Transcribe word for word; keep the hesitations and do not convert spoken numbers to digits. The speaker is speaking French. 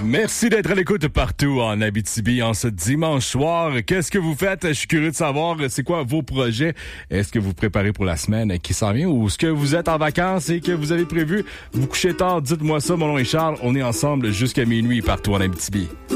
Merci d'être à l'écoute partout en Abitibi en ce dimanche soir. Qu'est-ce que vous faites? Je suis curieux de savoir, c'est quoi vos projets? Est-ce que vous préparez pour la semaine qui s'en vient ou est-ce que vous êtes en vacances et que vous avez prévu vous coucher tard? Dites-moi ça, mon nom est Charles. On est ensemble jusqu'à minuit partout en Abitibi.